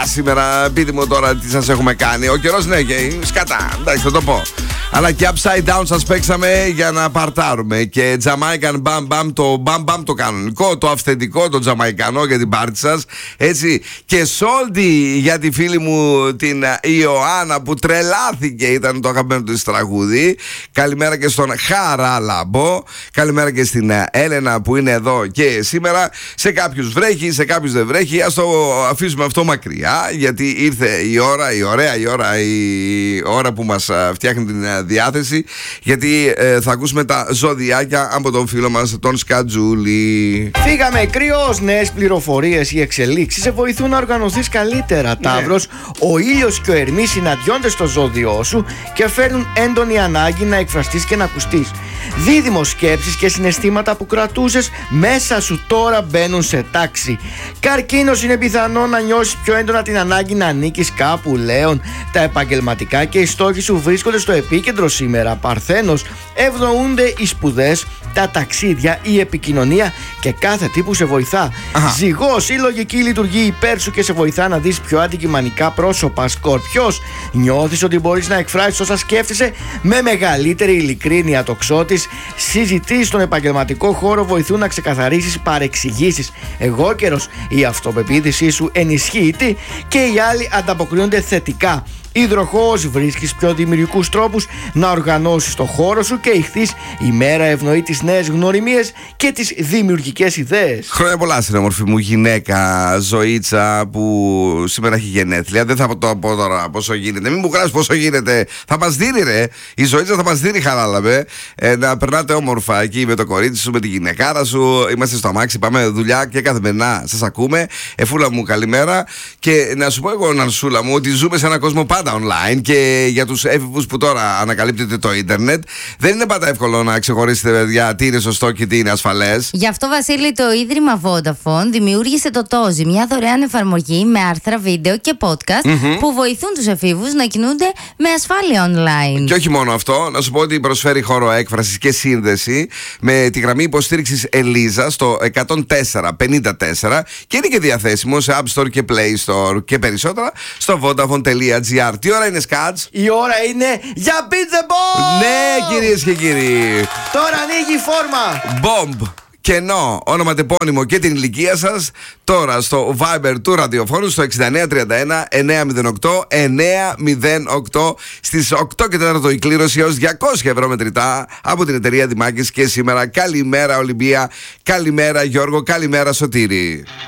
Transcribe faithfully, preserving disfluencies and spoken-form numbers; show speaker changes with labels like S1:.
S1: σήμερα. Πείτε μου τώρα τι σας έχουμε κάνει. Ο καιρός ναι, και σκατά. Εντάξει, θα το πω. Αλλά και upside down σας παίξαμε για να παρτάρουμε. Και Jamaican Bam Bam, το Bam Bam το κανονικό, το αυθεντικό, το Τζαμαϊκανό για την πάρτι σας. Έτσι. Και Soldi για τη φίλη μου την Ιωάννα που τρελάθηκε, ήταν το αγαπημένο του τραγούδι. Καλημέρα και στον Χαράλαμπο. Καλημέρα και στην Έλενα που είναι εδώ και σήμερα. Σε κάποιους βρέχει, σε κάποιους δεν βρέχει. Ας το αφήσουμε αυτό μακριά, γιατί ήρθε η ώρα, η ωραία η ώρα, η ώρα που μας φτιάχνει την διάθεση. Γιατί ε, θα ακούσουμε τα ζωδιάκια από τον φίλο μας, τον Σκατζούλη.
S2: Φύγαμε κρύος, νέες πληροφορίες, οι εξελίξεις σε βοηθούν να οργανωθείς καλύτερα. Ναι. Ταύρος, ο ήλιος και ο Ερμής συναντιόνται στο ζώδιό σου και φέρνουν έντονη ανάγκη να εκφραστείς και να ακουστείς. Δίδυμος, σκέψεις και συναισθήματα που κρατούσες μέσα σου τώρα μπαίνουν σε τάξη. Καρκίνος, είναι πιθανό να νιώσεις πιο έντονα την ανάγκη να ανήκεις κάπου. Λέων, τα επαγγελματικά και οι στόχοι σου βρίσκονται στο επίκεντρο σήμερα. Παρθένος, ευνοούνται οι σπουδές, τα ταξίδια, η επικοινωνία και κάθε τι που σε βοηθά. Αχα. Ζυγός, η λογική λειτουργεί υπέρ σου και σε βοηθά να δεις πιο αντικειμανικά πρόσωπα. Σκορπιός, νιώθεις ότι μπορείς να εκφράσεις όσα σκέφτεσαι με μεγαλύτερη ειλικρίνεια. Τοξότης, συζητήσεις στον επαγγελματικό χώρο βοηθούν να ξεκαθαρίσεις παρεξηγήσεις. Εγώκερος, η αυτοπεποίθησή σου ενισχύεται και οι άλλοι ανταποκρίνονται θετικά. Υδροχόος, βρίσκεις πιο δημιουργικούς τρόπους να οργανώσεις το χώρο σου και ηχθείς, η μέρα ευνοεί τις νέες γνωριμίες και τις δημιουργικές ιδέες.
S1: Χρόνια πολλά στην όμορφη μου γυναίκα Ζωήτσα που σήμερα έχει γενέθλια. Δεν θα το πω τώρα πόσο γίνεται. Μην μου γράψεις πόσο γίνεται. Θα μας δίνει ρε. Η Ζωήτσα θα μας δίνει, Χαράλαμπε. Ε, να περνάτε όμορφα εκεί με το κορίτσι σου, με τη γυναικάρα σου. Είμαστε στο αμάξι, πάμε δουλειά και καθημερινά σας ακούμε. Εφούλα μου, καλημέρα. Και να σου πω εγώ, Ναρσούλα μου, ότι ζούμε σε έναν κόσμο πάντα online και για τους έφηβους που τώρα ανακαλύπτεται το ίντερνετ, δεν είναι πάντα εύκολο να ξεχωρίσετε, παιδιά, τι είναι σωστό και τι είναι ασφαλές.
S3: Γι' αυτό, Βασίλη, το Ίδρυμα Vodafone δημιούργησε το Tozi, μια δωρεάν εφαρμογή με άρθρα, βίντεο και podcast mm-hmm. που βοηθούν τους εφήβους να κινούνται με ασφάλεια online. Και
S1: όχι μόνο αυτό, να σου πω ότι προσφέρει χώρο έκφρασης και σύνδεση με τη γραμμή υποστήριξης Ελίζα στο εκατόν τέσσερα πενήντα τέσσερα και είναι και διαθέσιμο σε App Store και Play Store και περισσότερα στο vodafone τελεία gr. Τι ώρα είναι, Σκάτς?
S2: Η ώρα είναι για Beat the Bomb!
S1: Ναι, κυρίες και κύριοι.
S2: Τώρα ανοίγει η φόρμα.
S1: Bomb. Κενό, όνομα, τεπώνυμο και την ηλικία σας τώρα στο Viber του ραδιοφώνου στο εξήντα εννέα τριάντα ένα εννιακόσια οκτώ εννιακόσια οκτώ. Στις οκτώ και τέσσερα η κλήρωση έως διακόσια ευρώ μετρητά από την εταιρεία Δημάκης. Και σήμερα καλημέρα Ολυμπία, καλημέρα Γιώργο, καλημέρα Σωτήρη.